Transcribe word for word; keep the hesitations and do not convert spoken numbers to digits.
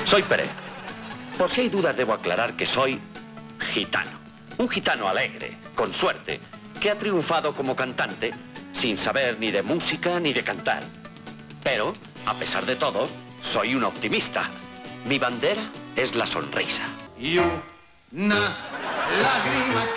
Soy Pérez. Por si hay dudas, debo aclarar que soy gitano. Un gitano alegre, con suerte, que ha triunfado como cantante sin saber ni de música ni de cantar. Pero, a pesar de todo, soy un optimista. Mi bandera es la sonrisa. Y una lágrima